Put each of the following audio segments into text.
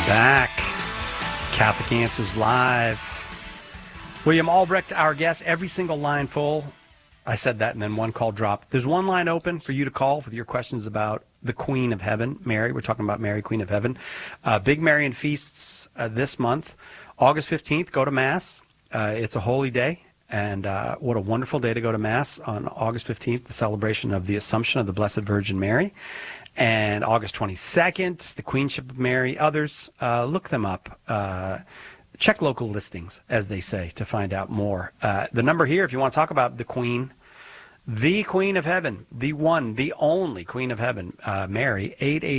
Back. Catholic Answers Live. William Albrecht, our guest, every single line full. I said that and then one call dropped. There's one line open for you to call with your questions about the Queen of Heaven, Mary. We're talking about Mary, Queen of Heaven. Big Marian feasts this month. August 15th, go to Mass. It's a holy day. And what a wonderful day to go to Mass on August 15th, the celebration of the Assumption of the Blessed Virgin Mary. And August 22nd, the Queenship of Mary. Others, look them up. Check local listings, as they say, to find out more. The number here, if you want to talk about the Queen of Heaven, the one, the only Queen of Heaven, Mary,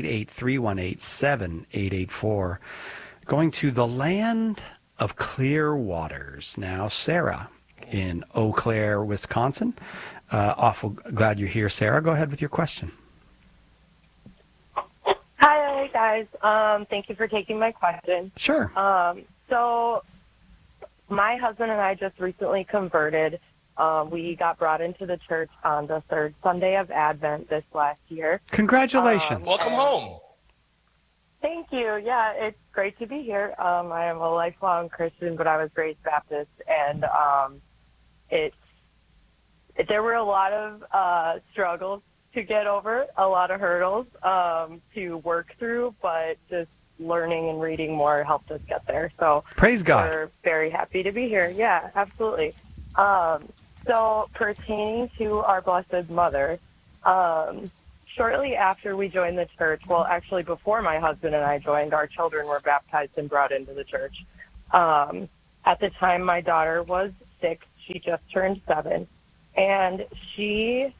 888-318-7884. Going to the land of clear waters. Now, Sarah in Eau Claire, Wisconsin. Awful glad you're here, Sarah. Go ahead with your question. Hi, guys. Thank you for taking my question. Sure. So my husband and I just recently converted. We got brought into the church on the third Sunday of Advent this last year. Congratulations. Welcome home. Thank you. Yeah, it's great to be here. I am a lifelong Christian, but I was raised Baptist, and there were a lot of struggles to get over, a lot of hurdles to work through, but just learning and reading more helped us get there. So praise God. We're very happy to be here. Yeah, absolutely. So pertaining to our Blessed Mother, shortly after we joined the church, well, actually before my husband and I joined, our children were baptized and brought into the church. At the time, my daughter was 6. She just turned 7. And she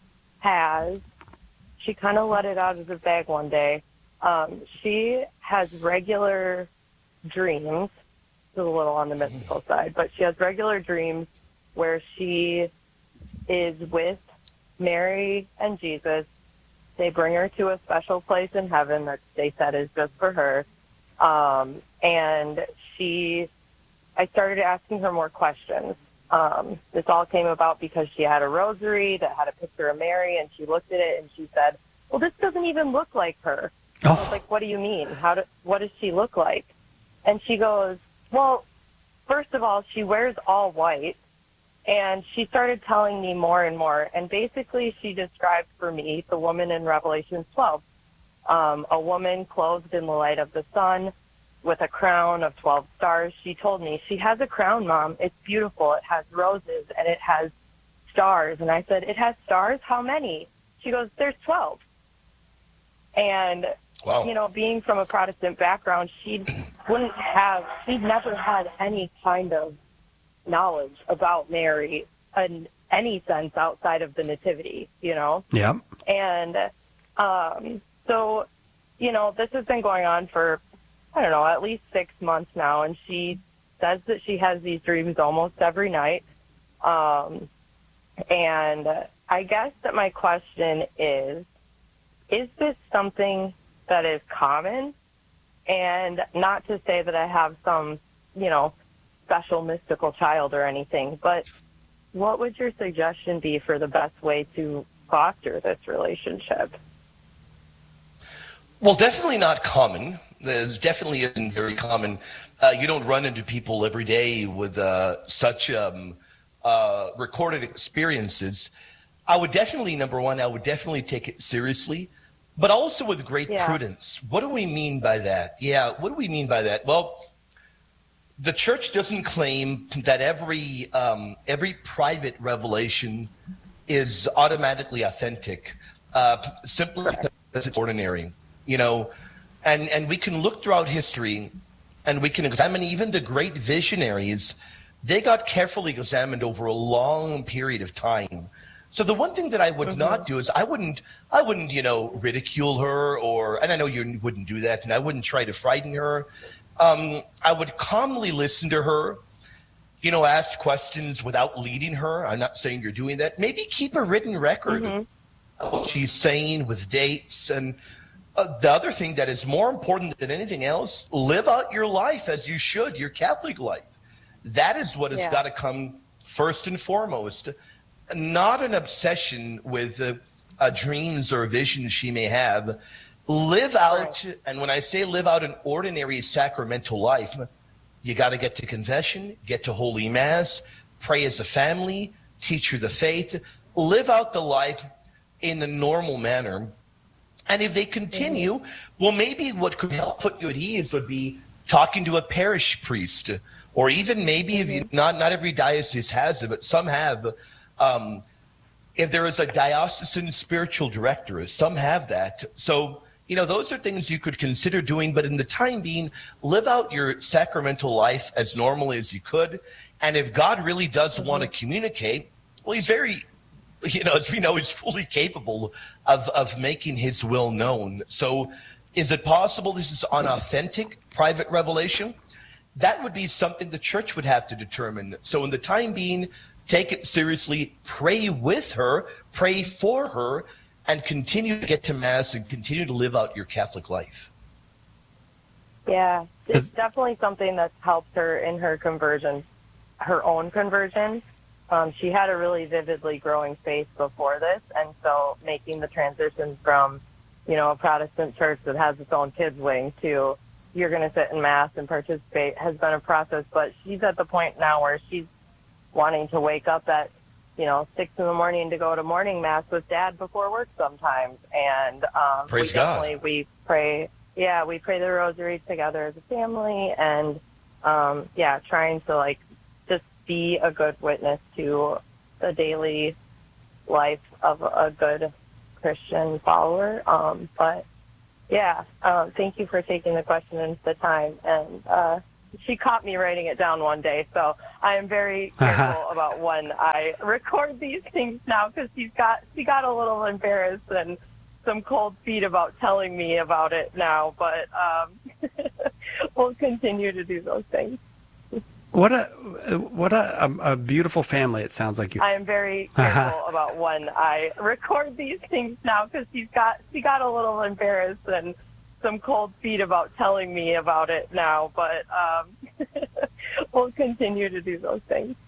kind of let it out of the bag one day. She has regular dreams. It's a little on the mystical side, but she has regular dreams where she is with Mary and Jesus. They bring her to a special place in heaven that they said is just for her. And I started asking her more questions. This all came about because she had a rosary that had a picture of Mary, and she looked at it and she said, well, this doesn't even look like her. I was like, what do you mean? What does she look like? And she goes, well, first of all, she wears all white. And she started telling me more and more. And basically she described for me the woman in Revelation 12, a woman clothed in the light of the sun with a crown of 12 stars. She told me, she has a crown, Mom. It's beautiful. It has roses and it has stars. And I said, it has stars? How many? She goes, there's 12. And, wow. You know, being from a Protestant background, she'd never had any kind of knowledge about Mary in any sense outside of the Nativity, you know? Yeah. And so, you know, this has been going on for, I don't know, at least 6 months now, and she says that she has these dreams almost every night. And I guess that my question is this something that is common? And not to say that I have some, you know, special mystical child or anything, but what would your suggestion be for the best way to foster this relationship? Well, definitely not common. This definitely isn't very common. You don't run into people every day with such recorded experiences. I would definitely, number one, I would definitely take it seriously, but also with great prudence. What do we mean by that? Yeah, what do we mean by that? Well, the church doesn't claim that every private revelation is automatically authentic, simply because it's ordinary, you know. And we can look throughout history and we can examine even the great visionaries. They got carefully examined over a long period of time. So the one thing that I would not do is I wouldn't, you know, ridicule her and I know you wouldn't do that, and I wouldn't try to frighten her. I would calmly listen to her, you know, ask questions without leading her. I'm not saying you're doing that. Maybe keep a written record of what she's saying with dates. And the other thing that is more important than anything else, live out your life as you should, your Catholic life. That is what has got to come first and foremost. Not an obsession with dreams or visions she may have, live out, and when I say live out an ordinary sacramental life, you got to get to confession, get to Holy Mass, pray as a family, teach her the faith, live out the life in the normal manner. And if they continue, well, maybe what could help put you at ease would be talking to a parish priest, or even maybe if you, not every diocese has it, but some have. If there is a diocesan spiritual director, some have that. So, those are things you could consider doing, but in the time being, live out your sacramental life as normally as you could. And if God really does want to communicate, well, he's very, as we know, he's fully capable of making his will known. So is it possible this is unauthentic private revelation? That would be something the church would have to determine. So in the time being, take it seriously, pray with her, pray for her, and continue to get to Mass and continue to live out your Catholic life. Yeah, it's definitely something that's helped her in her conversion, her own conversion. She had a really vividly growing faith before this, and so making the transition from, a Protestant church that has its own kids wing to you're going to sit in Mass and participate has been a process. But she's at the point now where she's wanting to wake up at 6 a.m. to go to morning Mass with Dad before work sometimes. And Praise God. We pray. Yeah, we pray the rosary together as a family, and trying to just be a good witness to the daily life of a good Christian follower. Thank you for taking the question and the time. And she caught me writing it down one day, so I am very careful about when I record these things now, because she got a little embarrassed and some cold feet about telling me about it now, but we'll continue to do those things. What a beautiful family it sounds like you. I am very careful about when I record these things now, because she got a little embarrassed and some cold feet about telling me about it now, but we'll continue to do those things.